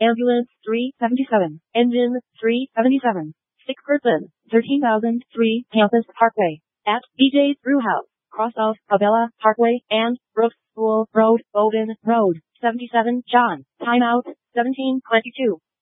Ambulance 377. Engine 377. Sick person 13,003 Campus Parkway. At BJ's Brewhouse. Cross of Abella Parkway and Brooks School Road, Bowden Road. 77 John. Timeout 17:22.